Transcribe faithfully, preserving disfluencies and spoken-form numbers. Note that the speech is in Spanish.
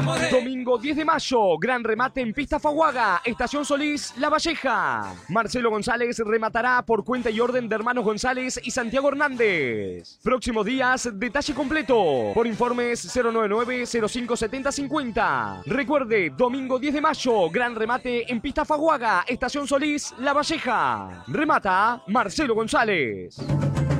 Domingo diez de mayo, gran remate en Pista Faguaga, Estación Solís, La Valleja. Marcelo González rematará por cuenta y orden de Hermanos González y Santiago Hernández. Próximos días, detalle completo. Por informes cero nueve nueve cero cinco siete cero cinco cero. Recuerde, domingo diez de mayo, gran remate en Pista Faguaga, Estación Solís, La Valleja. Remata Marcelo González.